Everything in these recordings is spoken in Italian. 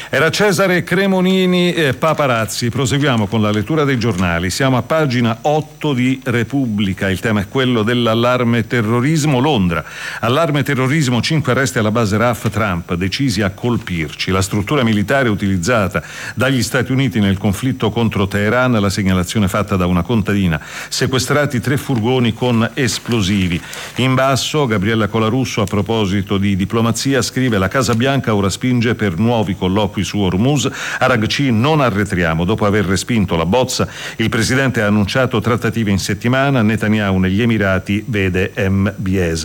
Era Cesare Cremonini e Paparazzi. Proseguiamo con la lettura dei giornali. Siamo a pagina 8 di Repubblica. Il tema è quello dell'allarme terrorismo. Londra. Allarme terrorismo, 5 arresti alla base RAF, Trump decisi a colpirci. La struttura militare utilizzata dagli Stati Uniti nel conflitto contro Teheran, la segnalazione fatta da una contadina. Sequestrati 3 furgoni con esplosivi. In basso, Gabriella Colarusso, a proposito di diplomazia, scrive: la Casa Bianca ora spinge per nuovi colloqui su Hormuz. Aragci, non arretriamo. Dopo aver respinto la bozza, il presidente ha annunciato trattative in settimana. Netanyahu negli Emirati vede MBS.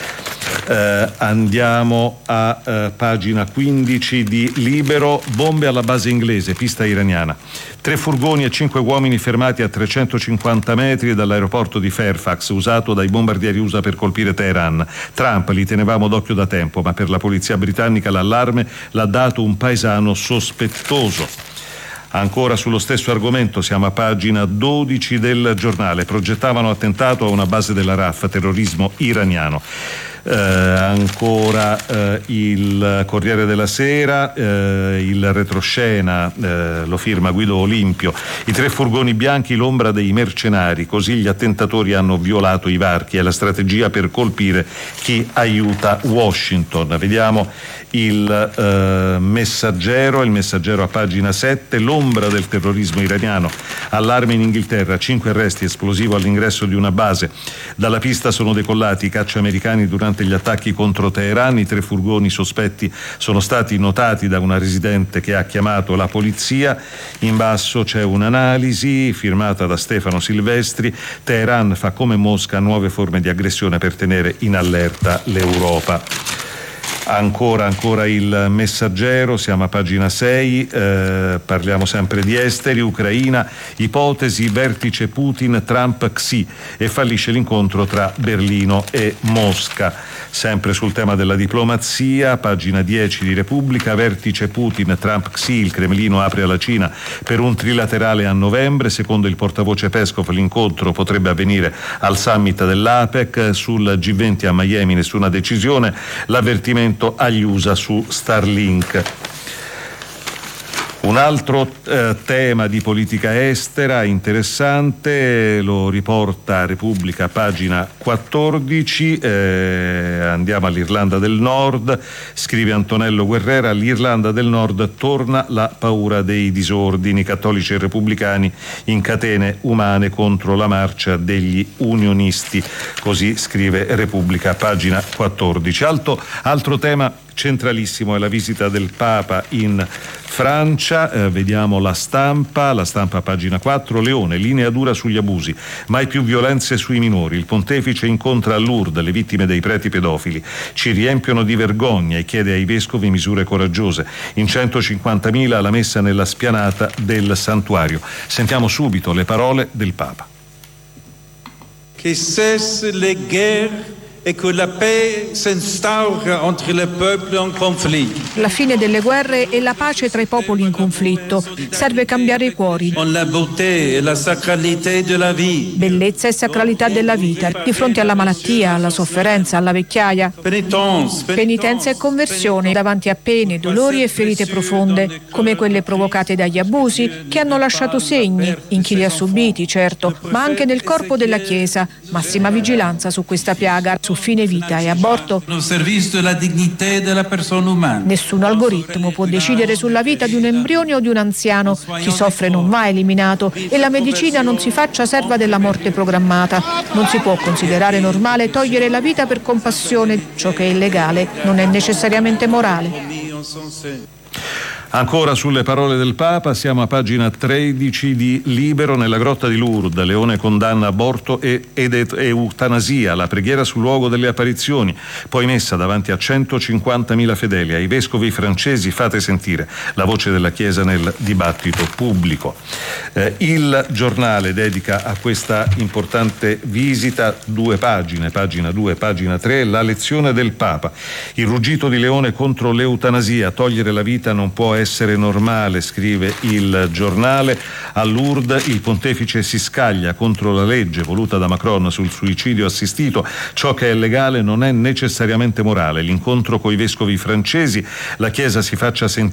Andiamo a pagina 15 di Libero. Bombe alla base inglese, pista iraniana. 3 furgoni e 5 uomini fermati a 350 metri dall'aeroporto di Fairfax, usato dai bombardieri USA per colpire Teheran. Trump: li tenevamo d'occhio da tempo, ma per la polizia britannica l'allarme l'ha dato un paesano sospettoso. Ancora sullo stesso argomento, siamo a pagina 12 del giornale. Progettavano attentato a una base della RAF, terrorismo iraniano. Ancora il Corriere della Sera, il retroscena lo firma Guido Olimpio. I 3 furgoni bianchi, l'ombra dei mercenari, così gli attentatori hanno violato i varchi, è la strategia per colpire chi aiuta Washington. Vediamo il Messaggero a pagina 7, l'ombra del terrorismo iraniano, allarme in Inghilterra, 5 arresti, esplosivo all'ingresso di una base. Dalla pista sono decollati i caccia americani durante gli attacchi contro Teheran. I 3 furgoni sospetti sono stati notati da una residente che ha chiamato la polizia. In basso c'è un'analisi firmata da Stefano Silvestri. Teheran fa come Mosca nuove forme di aggressione per tenere in allerta l'Europa. Ancora il Messaggero, siamo a pagina 6, parliamo sempre di esteri. Ucraina, ipotesi vertice Putin-Trump-Xi, e fallisce l'incontro tra Berlino e Mosca. Sempre sul tema della diplomazia, pagina 10 di Repubblica, vertice Putin-Trump-Xi, il Cremlino apre alla Cina per un trilaterale a novembre. Secondo il portavoce Peskov l'incontro potrebbe avvenire al summit dell'APEC. Sul G20 a Miami nessuna decisione, l'avvertimento agli USA su Starlink. Un altro tema di politica estera interessante lo riporta Repubblica, pagina 14. Andiamo all'Irlanda del Nord. Scrive Antonello Guerrera: all'Irlanda del Nord torna la paura dei disordini, cattolici e repubblicani in catene umane contro la marcia degli unionisti. Così scrive Repubblica, pagina 14. Altro tema centralissimo è la visita del Papa in Francia. Vediamo la stampa, pagina 4. Leone, linea dura sugli abusi, mai più violenze sui minori. Il pontefice incontra a Lourdes le vittime dei preti pedofili, ci riempiono di vergogna e chiede ai vescovi misure coraggiose. In 150.000 alla messa nella spianata del santuario. Sentiamo subito le parole del Papa. Che cesse le guerre e che la paix s'instaura entre les peuples en conflit. La fine delle guerre e la pace tra i popoli in conflitto. Serve cambiare i cuori. La beauté e la sacralité de la vie. Bellezza e sacralità della vita, di fronte alla malattia, alla sofferenza, alla vecchiaia. Penitenza e conversione davanti a pene, dolori e ferite profonde, come quelle provocate dagli abusi, che hanno lasciato segni, in chi li ha subiti, certo, ma anche nel corpo della Chiesa. Massima vigilanza su questa piaga, su fine vita e aborto. Nessun algoritmo può decidere sulla vita di un embrione o di un anziano. Chi soffre non va eliminato e la medicina non si faccia serva della morte programmata. Non si può considerare normale togliere la vita per compassione. Ciò che è illegale non è necessariamente morale. Ancora sulle parole del Papa, siamo a pagina 13 di Libero. Nella grotta di Lourdes, Leone condanna aborto ed eutanasia, la preghiera sul luogo delle apparizioni, poi messa davanti a 150.000 fedeli. Ai vescovi francesi: fate sentire la voce della Chiesa nel dibattito pubblico. Il Giornale dedica a questa importante visita 2 pagine, pagina 2, pagina 3, la lezione del Papa. Il ruggito di Leone contro l'eutanasia, togliere la vita non può essere normale, scrive il Giornale. A Lourdes il pontefice si scaglia contro la legge voluta da Macron sul suicidio assistito. Ciò che è legale non è necessariamente morale. L'incontro coi vescovi francesi, la Chiesa si faccia sentire